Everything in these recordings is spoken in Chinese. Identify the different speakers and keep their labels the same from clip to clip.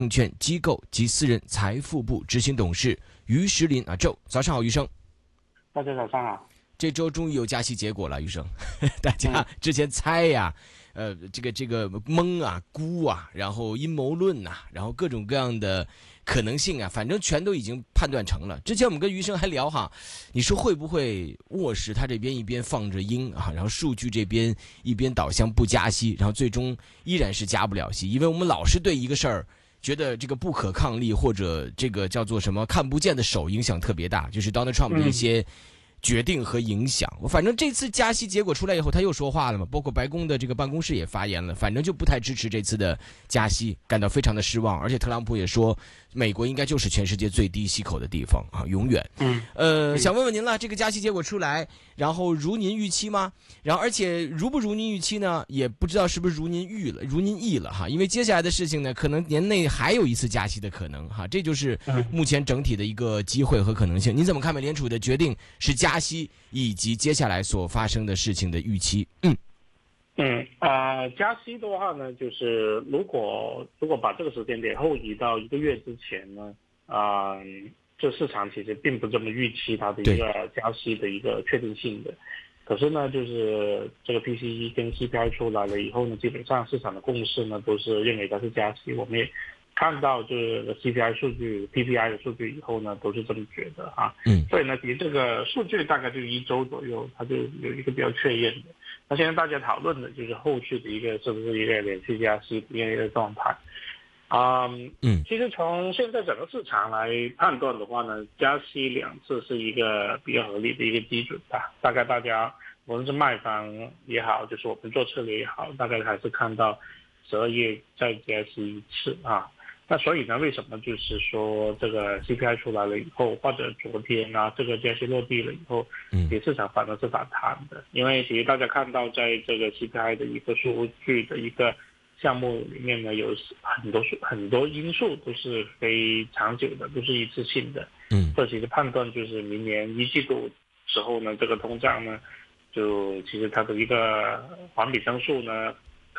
Speaker 1: 证券机构及私人财富部执行董事于石林Joe，早上好，余生。
Speaker 2: 大家早上好。
Speaker 1: 这周终于有加息结果了，余生。大家之前猜呀，这个蒙啊、估啊，然后阴谋论呐，然后各种各样的可能性啊，反正全都已经判断成了。之前我们跟余生还聊哈，你说会不会沃什他这边一边放着鹰啊，然后数据这边一边导向不加息，然后最终依然是加不了息，因为我们老是对一个事儿觉得这个不可抗力或者这个叫做什么看不见的手影响特别大，就是 Donald Trump 的一些决定和影响。反正这次加息结果出来以后，他又说话了嘛，包括白宫的这个办公室也发言了，反正就不太支持这次的加息，感到非常的失望。而且特朗普也说，美国应该就是全世界最低息口的地方啊，永远。想问问您了，这个加息结果出来，然后如您预期吗？然后而且如不如您预期呢，也不知道是不是如您意了哈，因为接下来的事情呢，可能年内还有一次加息的可能哈，这就是目前整体的一个机会和可能性。您怎么看美联储的决定是加息以及接下来所发生的事情的预期？
Speaker 2: 加息的话呢，就是如果把这个时间点后移到1个月之前呢，这市场其实并不这么预期它的一个加息的一个确定性的。可是呢，就是这个 PCE 跟 CPI 出来了以后呢，基本上市场的共识呢都是认为它是加息。我们也看到就是 CPI 数据、PPI 的数据以后呢，都是这么觉得啊。所以呢，离这个数据大概就1周左右，它就有一个比较确认的。那现在大家讨论的就是后续的一个是不是一个连续加息的一个状态。其实从现在整个市场来判断的话呢，加息2次是一个比较合理的一个基准吧。大概大家无论是卖方也好，就是我们做策略也好，大概还是看到12月再加息1次啊。那所以呢，为什么就是说这个 CPI 出来了以后，或者昨天这个加息落地了以后，其实市场反而是反弹的。因为其实大家看到在这个 CPI 的一个数据的一个项目里面呢，有很多因素都是非长久的，都是一次性的。这其实判断就是明年1季度时候呢，这个通胀呢，就其实它的一个环比增速呢，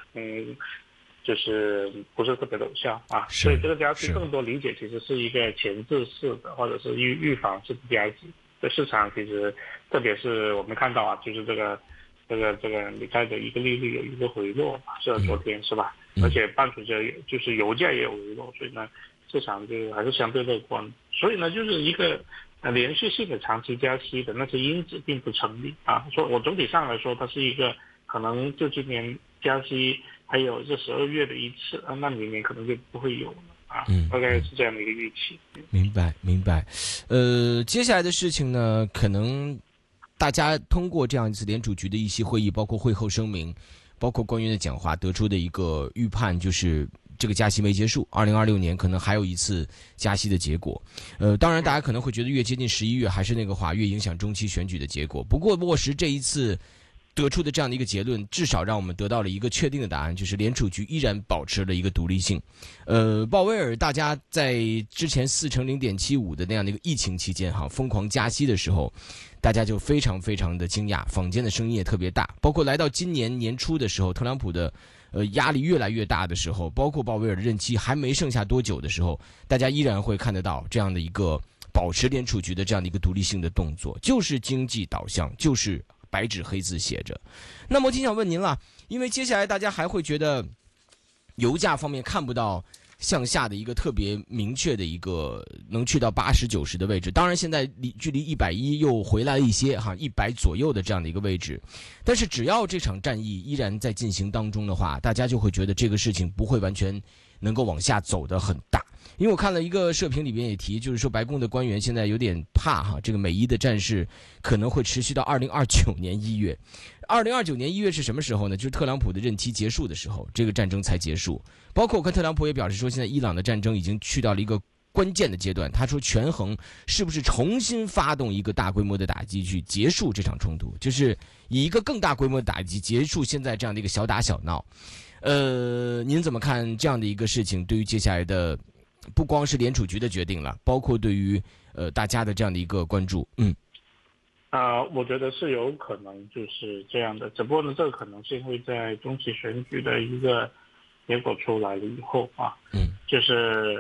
Speaker 2: 就是不是特别的有效啊。所以这个加息更多理解其实是一个前置式的，或者是预防式的加息。这市场其实特别是我们看到就是这个美债的一个利率有一个回落，是昨天是吧？而且伴随着就是油价也有回落，所以呢，市场就还是相对乐观。所以呢，就是一个连续性的长期加息的那些因子并不成立啊。所以我总体上来说，它是一个可能就今年加息还有这12月的1次，那明年可能就不会有了啊。大概是这样的一个预期。
Speaker 1: 明白。接下来的事情呢，可能大家通过这样一次联储局的一些会议，包括会后声明，包括官员的讲话，得出的一个预判就是这个加息没结束，2026年可能还有一次加息的结果。当然大家可能会觉得越接近11月，还是那个话，越影响中期选举的结果。不过沃什这一次得出的这样的一个结论，至少让我们得到了一个确定的答案，就是联储局依然保持了一个独立性。鲍威尔大家在之前4乘0.75的那样的一个疫情期间疯狂加息的时候，大家就非常的惊讶，坊间的声音也特别大。包括来到今年年初的时候，特朗普的压力越来越大的时候，包括鲍威尔的任期还没剩下多久的时候，大家依然会看得到这样的一个保持联储局的这样的一个独立性的动作，就是经济导向，就是白纸黑字写着。那么我挺想问您了，因为接下来大家还会觉得油价方面看不到向下的一个特别明确的一个能去到80、90的位置，当然现在距离110又回来了一些100左右的这样的一个位置，但是只要这场战役依然在进行当中的话，大家就会觉得这个事情不会完全能够往下走得很大。因为我看了一个社评里边也提，就是说白宫的官员现在有点怕这个美伊的战事可能会持续到2029年1月。2029年1月是什么时候呢？就是特朗普的任期结束的时候，这个战争才结束。包括我看特朗普也表示说，现在伊朗的战争已经去到了一个关键的阶段，他说权衡是不是重新发动一个大规模的打击去结束这场冲突，就是以一个更大规模的打击结束现在这样的一个小打小闹。您怎么看这样的一个事情对于接下来的不光是联储局的决定了，包括对于大家的这样的一个关注？
Speaker 2: 我觉得是有可能就是这样的，只不过呢，这个可能性会在中期选举的一个结果出来了以后啊，
Speaker 1: 嗯，
Speaker 2: 就是